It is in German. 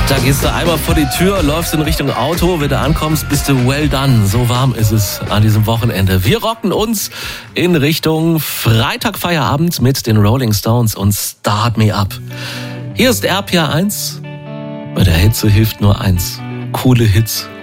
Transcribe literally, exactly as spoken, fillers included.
Da gehst du einmal vor die Tür, läufst in Richtung Auto, wenn du ankommst, bist du well done. So warm ist es an diesem Wochenende. Wir rocken uns in Richtung Freitagfeierabend mit den Rolling Stones und Start Me Up. Hier ist R P R eins. Bei der Hitze hilft nur eins. Coole Hits